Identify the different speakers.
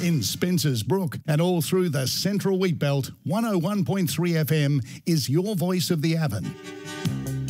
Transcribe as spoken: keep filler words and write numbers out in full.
Speaker 1: In Spencer's Brook and all through the Central Wheat Belt, one oh one point three F M is your voice of the Avon.